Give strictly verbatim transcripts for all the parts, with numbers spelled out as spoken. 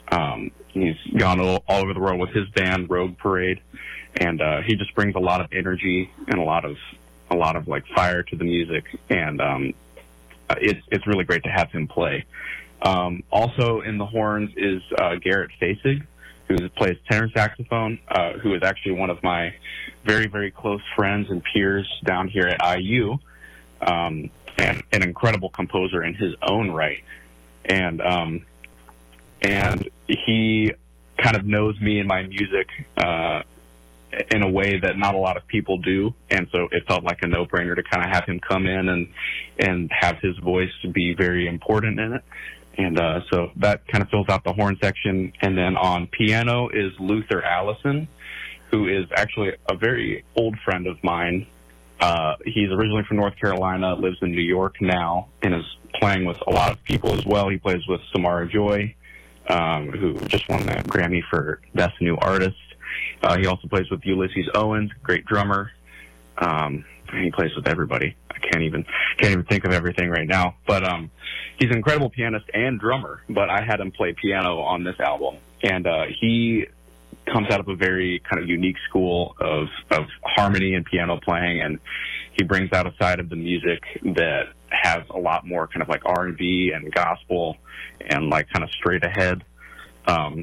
Um, he's gone all, all over the world with his band, Rogue Parade, and uh, he just brings a lot of energy and a lot of a lot of like fire to the music, and um, it's it's really great to have him play. Um, also in the horns is uh, Garrett Fasig, who plays tenor saxophone, uh, who is actually one of my very, very close friends and peers down here at I U, um, and an incredible composer in his own right. And um, and he kind of knows me and my music uh, in a way that not a lot of people do, and so it felt like a no-brainer to kind of have him come in and and have his voice be very important in it. And uh, so that kind of fills out the horn section. And then on piano is Luther Allison, who is actually a very old friend of mine. Uh, he's originally from North Carolina, lives in New York now, and is playing with a lot of people as well. He plays with Samara Joy, um, who just won the Grammy for Best New Artist. Uh, he also plays with Ulysses Owens, great drummer. Um, he plays with everybody. I can't even can't even think of everything right now. But um, he's an incredible pianist and drummer. But I had him play piano on this album, and uh, he comes out of a very kind of unique school of of harmony and piano playing, and he brings out a side of the music that has a lot more kind of like R and B and gospel and like kind of straight ahead um,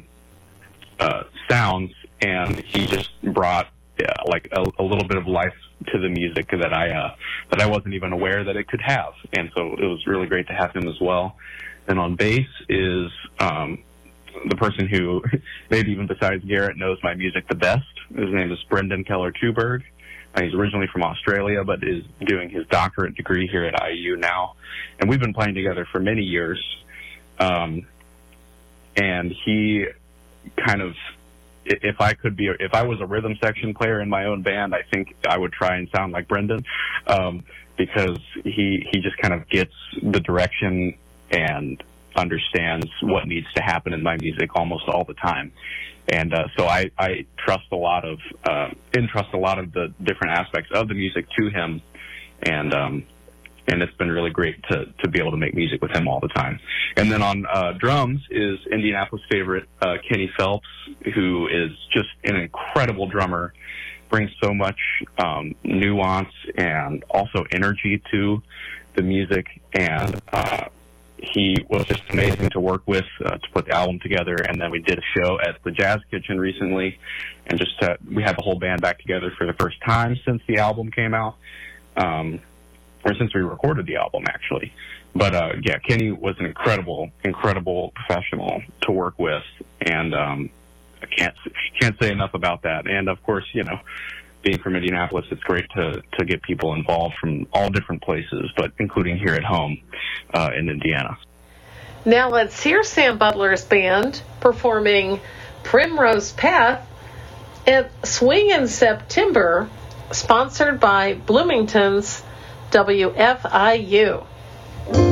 uh, sounds. And he just brought yeah, like a, a little bit of life to the music that I uh, that I wasn't even aware that it could have, and so it was really great to have him as well. And on bass is um, the person who, maybe even besides Garrett, knows my music the best. His name is Brendan Keller-Tuberg. Uh, he's originally from Australia, but is doing his doctorate degree here at I U now, and we've been playing together for many years. Um, and he kind of, if I could be, if I was a rhythm section player in my own band, I think I would try and sound like Brendan, um, because he he just kind of gets the direction and understands what needs to happen in my music almost all the time. And uh, so I, I trust a lot of, uh, entrust a lot of the different aspects of the music to him, and um, and it's been really great to, to be able to make music with him all the time. And then on uh, drums is Indianapolis favorite uh, Kenny Phelps, who is just an incredible drummer, brings so much um, nuance and also energy to the music, and uh, he was just amazing to work with uh, to put the album together. And then we did a show at the Jazz Kitchen recently, and just uh, we had the whole band back together for the first time since the album came out. Um, or since we recorded the album, actually. But, uh, yeah, Kenny was an incredible, incredible professional to work with, and um, I can't can't say enough about that. And, of course, you know, being from Indianapolis, it's great to, to get people involved from all different places, but including here at home uh, in Indiana. Now let's hear Sam Butler's band performing Primrose Path at Swing in September, sponsored by Bloomington's W F I U.